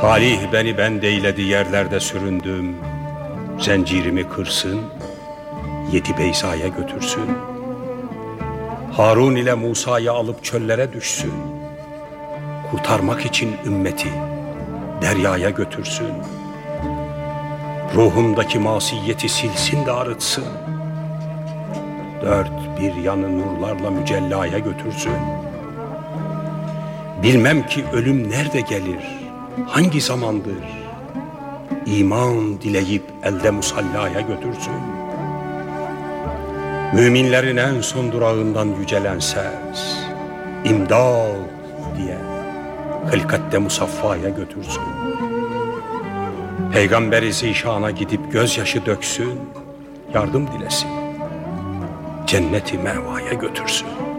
Talih beni bendeyledi, yerlerde süründüm. Zincirimi kırsın, 7 Beyza'ya götürsün. Harun ile Musa'yı alıp çöllere düşsün. Kurtarmak için ümmeti deryaya götürsün. Ruhumdaki masiyeti silsin de arıtsın. 4 bir yanı nurlarla mücellaya götürsün. Bilmem ki ölüm nerede gelir, hangi zamandır. İman dileyip elde musallaya götürsün. Müminlerin en son durağından yücelen ses, İmdad diye hılkatte musaffaya götürsün. Peygamberi zişana gidip gözyaşı döksün, yardım dilesin, cenneti mevaya götürsün.